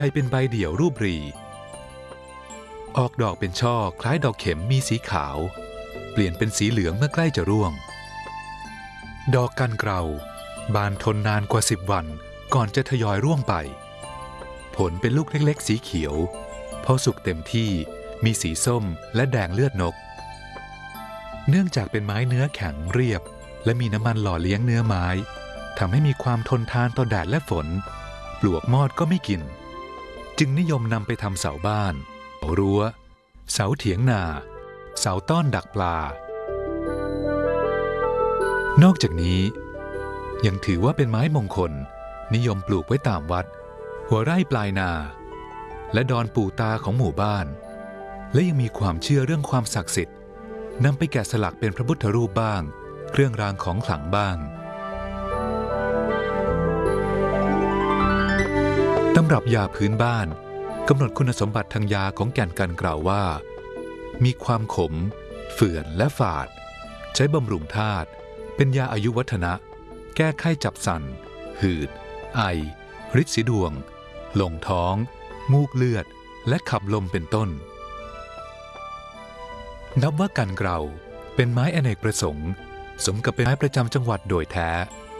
ใบเป็นใบเดี่ยวรูปรีออกดอกเป็นช่อคล้ายดอกเข็มมีสีขาวเปลี่ยนเป็นสีเหลืองเมื่อใกล้จะร่วงดอกกันเกลาบานทนนานกว่า10 วันก่อนจะทยอยร่วงไปผลเป็นลูกเล็กๆสีเขียวพอสุกเต็มที่มีสีส้มและแดงเลือดนกเนื่องจากเป็นไม้เนื้อแข็งเรียบและมีน้ำมันหล่อเลี้ยงเนื้อไม้ทำให้มีความทนทานต่อแดดและฝนปลวกมอดก็ไม่กินจึงนิยมนำไปทำเสาบ้านเสารั้วเสาเถียงนาเสาต้อนดักปลานอกจากนี้ยังถือว่าเป็นไม้มงคลนิยมปลูกไว้ตามวัดหัวไร่ปลายนาและดอนปู่ตาของหมู่บ้านและยังมีความเชื่อเรื่องความศักดิ์สิทธิ์นำไปแกะสลักเป็นพระพุทธรูปบ้างเครื่องรางของขลังบ้างตำรับยาพื้นบ้านกำหนดคุณสมบัติทางยาของแก่นกันกล่าวว่ามีความขมเฝื่อนและฝาดใช้บำรุงธาตุเป็นยาอายุวัฒนะแก้ไข้จับสั่นหืดไอฤทธิ์สีดวงลงท้องมูกเลือดและขับลมเป็นต้นนับว่ากันเกลาเป็นไม้อเนกประสงค์สมกับเป็นไม้ประจำจังหวัดโดยแท้